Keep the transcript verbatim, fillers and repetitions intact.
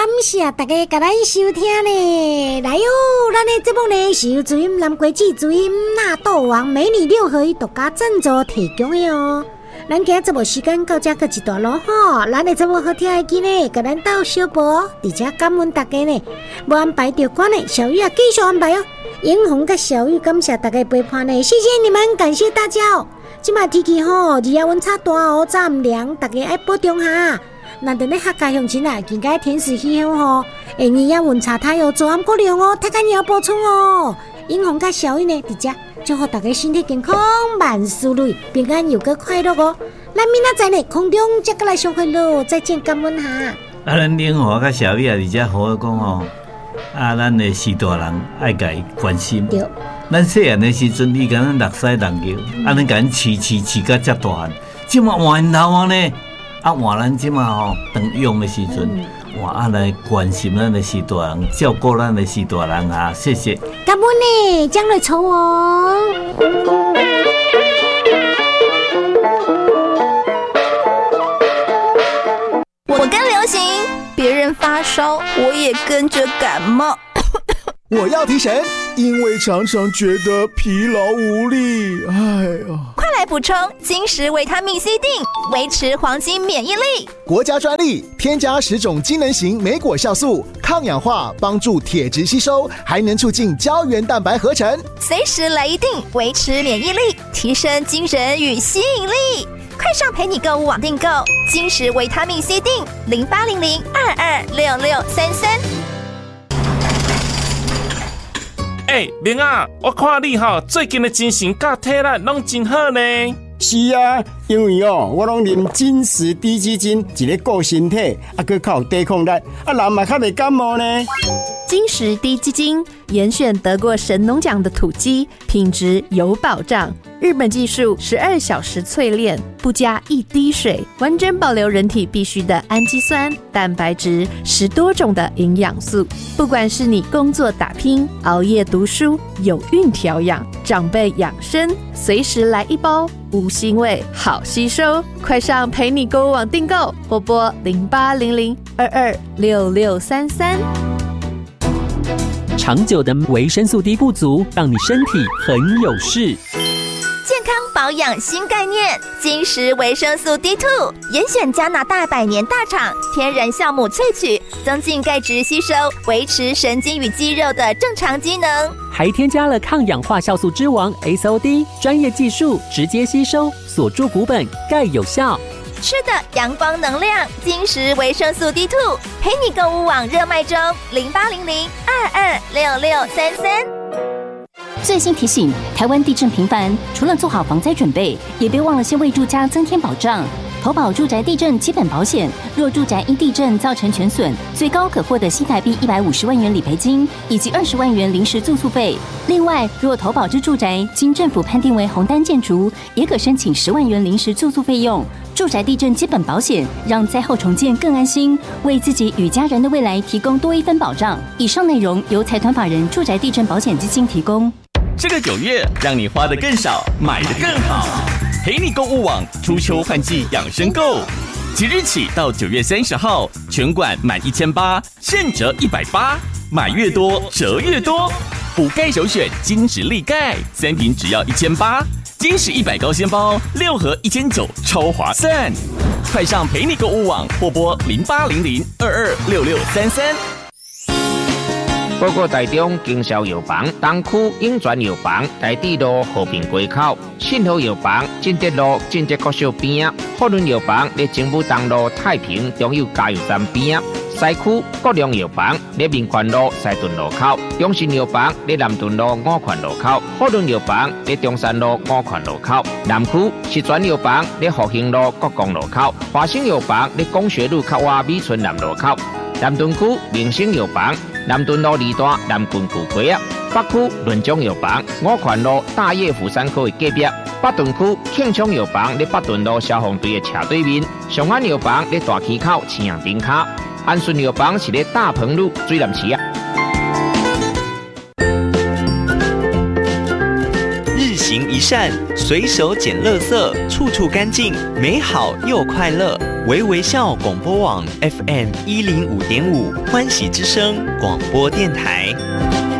谢大家甲咱收听呢。来哟，咱的节目呢是由主音南国际主音纳豆王美女六合一独家赞助提供的哦。咱今日节目时间到这个一段落吼，咱的节目好听的记呢，甲咱斗小波，而且感恩大家呢，无安排到关的小玉啊继续安排哦。英红跟小玉感谢大家陪伴呢，谢谢你们，感谢大家哦。即马天气吼，日夜温差大哦，早唔凉，大家爱保重下。那等咧客家乡亲啊，今个天时气候吼，会日夜温差太哦，做暗过凉哦，大家要补充哦。英红跟小玉呢，伫遮祝福大家身体健康，万事如意，平安又个快乐哦。咱明仔载呢，空中再过来相会咯，再见，感恩下。 啊，咱英红跟小玉啊，伫遮好好讲哦。啊，咱的士大人爱甲伊关心。对。咱细汉的时阵，伊甲咱落屎篮球，啊，咱甲咱饲饲饲甲遮大汉，即马换头啊呢？啊，换咱即马吼，当用的时阵，哇，啊来关心咱的士大人，照顾咱的士大人啊，谢谢。 感恩呢，将来抽哦。 我跟流行，别人发烧，我也跟着感冒。 我要提神，因为常常觉得疲劳无力。哎呀， 快来补充金石维他命 C 锭，维持黄金免疫力。 国家专利，添加十种机能型莓果酵素，抗氧化，帮助铁质吸收，还能促进胶原蛋白合成。 随时来一锭，维持免疫力，提升精神与吸引力。快上陪你购物网订购金石维他命 C 锭，零八零零二二六六三三。 哎、欸，明啊，我看你吼最近的精神甲体力拢真好呢。 是啊，因为哦，我拢啉金石低基金，一个顾身体，啊，佮较有抵抗力，啊，人嘛较袂感冒呢。 金石低基金严选得过神农奖的土鸡，品质有保障。日本技术十二小时淬炼，不加一滴水，完整保留人体必需的氨基酸、蛋白质，十多种的营养素。不管是你工作打拼、熬夜读书、有孕调养、长辈养生，随时来一包，无腥味，好吸收。快上陪你购物网订购，或拨零八零零二二六六三三。 长久的维生素 D 不足，让你身体很有事。 健康保养新概念，金石维生素 D 二 严选加拿大百年大厂天然酵母萃取，增进钙质吸收，维持神经与肌肉的正常机能， 还添加了抗氧化酵素之王 S O D， 专业技术直接吸收，锁住骨本，钙有效。 吃的阳光能量，金石维生素 D 二 陪你购物网热卖中，零八零零二二六六三三。 最新提醒：台湾地震频繁，除了做好防灾准备，也别忘了先为住家增添保障。投保住宅地震基本保险，若住宅因地震造成全损，最高可获得新台币一百五十万元理赔金以及二十万元临时住宿费。另外，若投保之住宅经政府判定为红单建筑，也可申请十万元临时住宿费用。住宅地震基本保险，让灾后重建更安心，为自己与家人的未来提供多一分保障。以上内容由财团法人住宅地震保险基金提供。 这个九月，让你花得更少，买得更好。陪你购物网初秋换季养生购，即日起到九月三十号，全馆满一千八，现折一百八，买越多折越多。补钙首选金石力钙，三瓶只要一千八，金石一百高纤包六盒一千九，超划算。快上陪你购物网或拨零八零零二二六六三三。 报告台中经销药房东区永泉药房台地路和平街口，信和药房进德路进德国小边，福伦药房在政府东路太平中油加油站边，西区国良药房在民权路西屯路口，中信药房在南屯路五权路口，福伦药房在中山路五权路口，南区石泉药房在复兴路国光路口，华兴药房在工学路靠外美村南路口，南屯区明星药房南屯路二段南郡古街啊，北区润中药房五权路大叶福山科的隔壁，北屯区庆昌药房在北屯路消防队的斜对面，上安药房在大溪口青阳顶卡，安顺药房是在大鹏路水南市啊。 日行一善，随手捡垃圾，处处干净，美好又快乐。 微微笑广播网 F M 一零五点五欢喜之声广播电台。